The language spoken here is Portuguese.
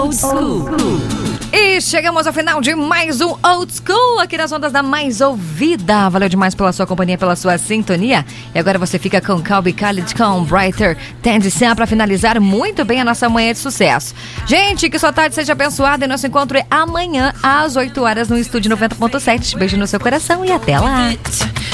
Old School. E chegamos ao final de mais um Old School aqui nas ondas da Mais Ouvida. Valeu demais pela sua companhia, pela sua sintonia. E agora você fica com Calbi Khalid com Brighter Tend Sam para finalizar muito bem a nossa manhã de sucesso. Gente, que sua tarde seja abençoada e nosso encontro é amanhã às 8 horas no Estúdio 90.7. Beijo no seu coração e até lá.